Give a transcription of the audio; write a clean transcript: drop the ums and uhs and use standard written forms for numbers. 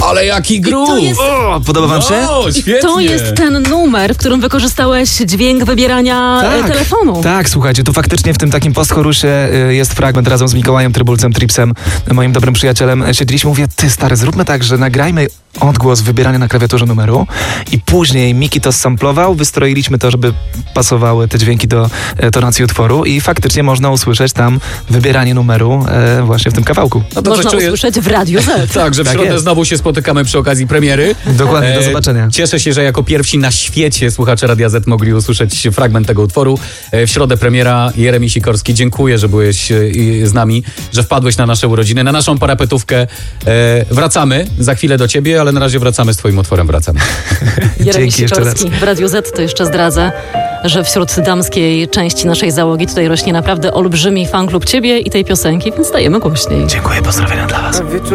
Ale jaki groove! O, podoba wam się? O, świetnie! To jest ten numer, w którym wykorzystałeś dźwięk wybierania telefonu. Tak, słuchajcie, tu faktycznie w tym takim postchorusie jest fragment razem z Mikołajem Trybulcem, Tripsem, moim dobrym przyjacielem. Siedliśmy, mówię, ty stary, zróbmy tak, że nagrajmy odgłos wybierania na klawiaturze numeru i później Miki to samplował, wystroiliśmy to, żeby pasowały te dźwięki do tonacji utworu i faktycznie można usłyszeć tam wybieranie numeru właśnie w tym kawałku. No to Można usłyszeć w Radiu Z. Tak, że w Tak środę jest. znowu się spotykamy przy okazji premiery. Dokładnie, do zobaczenia. Cieszę się, że jako pierwsi na świecie słuchacze Radia Z mogli usłyszeć fragment tego utworu. W środę premiera. Jeremi Sikorski, dziękuję, że byłeś z nami, że wpadłeś na nasze urodziny, na naszą parapetówkę. Wracamy za chwilę do ciebie, ale na razie wracamy z twoim utworem. Wracamy. Jeremi Dzięki jeszcze raz. Sikorski w Radiu Z. To jeszcze zdradzę, że wśród damskiej części naszej załogi tutaj rośnie naprawdę olbrzymi fanklub ciebie i tej piosenki, więc dajemy głośniej. Dziękuję, pozdrowienia dla was.